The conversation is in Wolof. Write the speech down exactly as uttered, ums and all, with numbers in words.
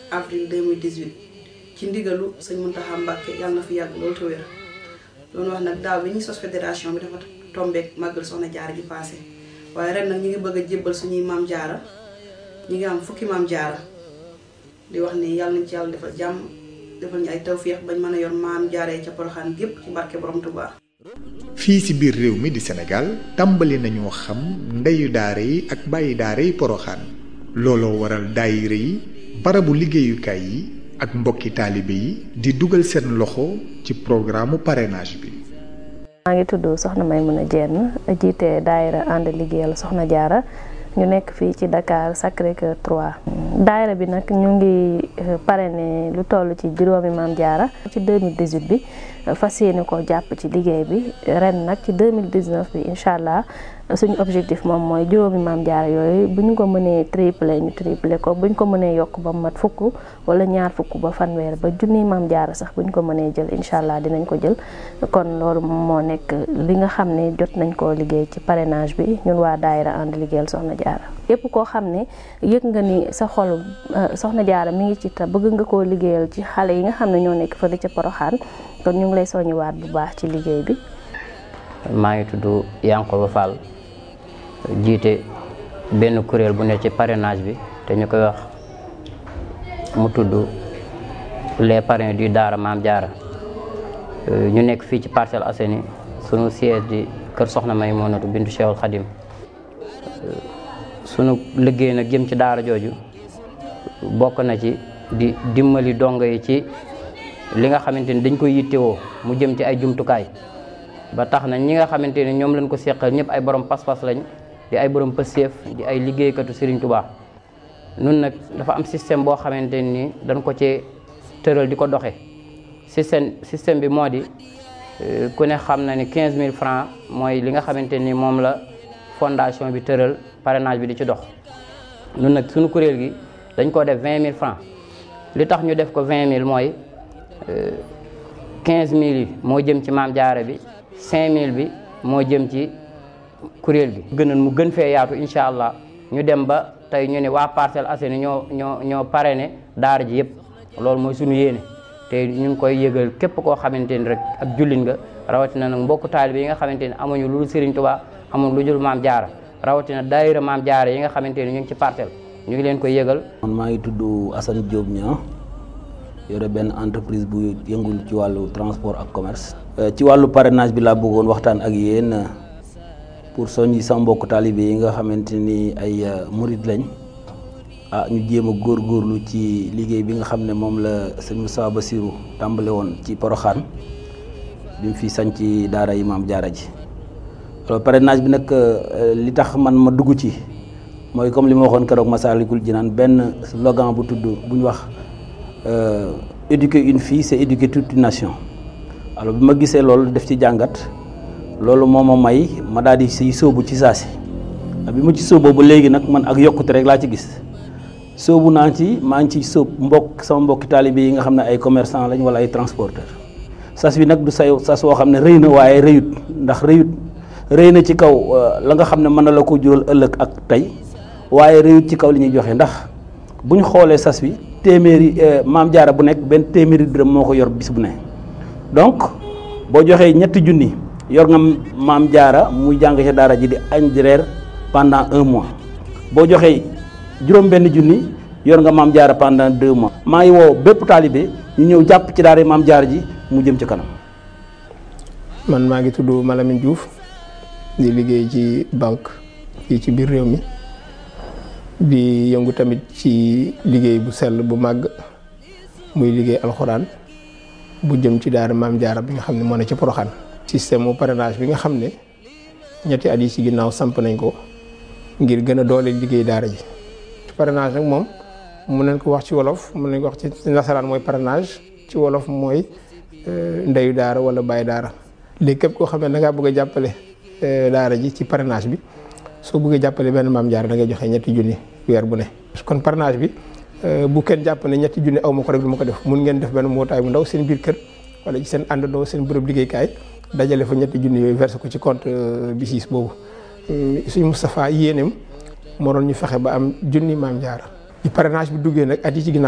avril deux mille dix-huit ci ndigalu sëñ Mountakha Mbacké yàlla na fi yàgg loolu te wér loolu wax nag daaw bi ñu sos fédération bi dafa tombeek màggal Soxna Jaara gi passé waaye ren nag ñu ngi bëgg a jébbal suñuy maam jaara ñu ngi am fukki maam jaara di wax ni yàlla nañ ci yàlla defal jàmm defal ñu ay tawféex bañ mën a yor maam jaaree ca Porokhane gépp ci barke borom Touba. fii ci biir réew mi di Sénégal tàmbali nañoo xam ndeyu daara yi ak bàyyi daara yi Porokhane looloo waral daayira yi barabu liggéeyukaay yi ak mbokki taalibe yi di dugal seen loxo ci programme parrainage bi. maa ngi tudd Soxna Maymuna Jenn jiite daayira ànd liggéeyal Soxna Jaara ñu nekk fii ci Dakar Sacré-Cœur trois. daayira bi nag ñu ngi parrainé lu toll ci juróomi maam jaara ci deux mille dix-huit bi fas yéene ko jàpp ci liggéey bi ren nag ci deux mille dix-neuf bi incha allah suñu objectif moom mooy juróomi maam jaara yooyu bu ñu ko mënee triplé ñu triplé ko bu ñu ko mënee yokk ba mat fukk wala ñaar fukk ba fanweer ba junniy maam jaara sax bu ñu ko mënee jël incha allah dinañ ko jël kon loolu moo nekk li nga xam ne jot nañ koo liggéey ci parrainage bi ñun waa daayira ànd liggéeyal Soxna Jaara yépp koo xam ne yëg nga ni sa xol Soxna Jaara mi ngi ci ta bëgg nga koo liggéeyal ci xale yi nga xam ne ñoo nekk fële ca Porokhane kon ñu ngi lay soññiwaat bu baax ci liggéey bi. maa ngi tudd Yankoba Fall jiite benn kuréel bu ne ci parrainage bi te ñu koy wax mu tudd les parrains du Daara Maam Jaara ñu nekk fii ci Parcelles Assainies sunu siège di kër Soxna Maymunatu bintu Cheikhul Khadim sunu liggéey nag jëm ci daara jooju bokk na ci di dimbali dongo yi ci li nga xamante ni dañ koy yittewoo mu jëm ci ay jumtukaay ba tax na ñi nga xamante ni ñoom lañ ko seqal ñëpp ay borom pas-pas lañ di ay borom pëseef di ay liggéeykatu Serigne Touba nun nag dafa am système boo xamante ni dañ ko ci tëral di ko doxe système système bi moo di ku ne xam na ni quinze mille francs mooy li nga xamante ni moom la fondation bi tëral parrainage bi di ci dox nun nag suñu kuréel gi dañ ko def vingt mille francs li tax ñu def ko vingt mille mooy quinze mille yi moo jëm ci maam jaara bi cinq mille bi moo jëm ci kuréel gi gënoon mu gën fee yaatu incha allah ñu dem ba tey ñu ne waa Parcelles Assainies ñoo ñoo ñoo parrainé daara ji yëpp loolu mooy suñu yéene te ñu ngi koy yëgal képp koo xamante ni rek ak jullit nga rawatina nag mbokku taalibe yi nga xamante ni amuñu lu dul Serigne Touba amuñu lu dul maam jaara rawatina daayira maam jaara yi nga xamante ni ñu ngi ci parcelle ñu ngi leen koy yëgal. man maa ngi tudd Assane Diop Niang yore benn entreprise bu yëngul ci wàllu transport ak commerce. ci wàllu parrainage bi laa bëggoon waxtaan ak yéen pour soññi sama mbokku taalibe yi nga xamante ni ay murid lañ ah ñu jéem a góorgóorlu ci liggéey bi nga xam ne moom la sëñ Moussa Bassirou tàmbale woon ci Porokhane bi mu fi sañ ci daara yi maam jaara ji. alors parrainage bi nag li tax man ma dugg ci mooy comme li ma waxoon keroog Massalikul Jinaan benn slogan bu tudd bu ñu wax éduquer une fille c'est éduquer toute une nation. alors bi ma gisee loolu def ci jàngat loolu moo ma may ma daal di siy sóobu ci saa si bi ma ci sóoboo ba léegi nag man ak yokkute rek laa ci gis sóobu naa ci maa ngi ciy sóob mbokk sama mbokki taalibe yi nga xam ne ay commerçant lañ wala ay transporteur sas bi nag du say sas woo xam ne rëy na waaye rëyut ndax rëyut rëy na ci kaw la nga xam ne mën na la ko jural ëllëg ak tey waaye rëyut ci kaw li ñuy joxe ndax bu ñu xoolee sas bi téeméeri maam jaara bu nekk benn téeméeri dërëm moo ko yor bis bu ne donc boo joxee ñetti junni yor nga maam jaara muy jàng ca daara ji di añ di reer pendant un mois boo joxee juróom benn junni yor nga maam jaara pendant deux mois. maa ngi woo bépp taalibe ñu ñëw jàpp ci daara maam jaara ji mu jëm ci kanam. man maa ngi tudd Malamine Diouf di liggéey ci banque fii ci biir réew mi di yëngu tamit ci liggéey bu sell bu màgg muy liggéey alxuraan bu jëm ci daara maam jaara bi nga xam ne moo ne ci Porokhane. système mu parrainage bi nga xam ne ñetti at yi ci ginnaaw samp nañ ko ngir gën a doole liggéey daara ji. parrainage nag moom mun nañ ko wax ci wolof mun nañ ko wax ci nasaraan mooy parrainage ci wolof mooy ndeyu daara wala baay daara. léegi képp koo xam ne da ngaa bëgg a jàppale daara ji ci parrainage bi soo bëggee jàppale benn maam jaara da ngay joxe ñetti junni weer bu ne. kon parrainage bi bu kenn jàpp ne ñetti junni aw ma ko rek du ma ko def mun ngeen def benn mbootaay bu ndaw seen biir kër wala ci seen àndandoo seen bërëb liggéeykaay dajale fa ñetti junni yooyu versé ko ci compte BICIS boobu suñu Moustapha yéeneem moo doon ñu fexe ba am junni maam jaara. ci parrainage bi duggee nag at yi ci ginnaaw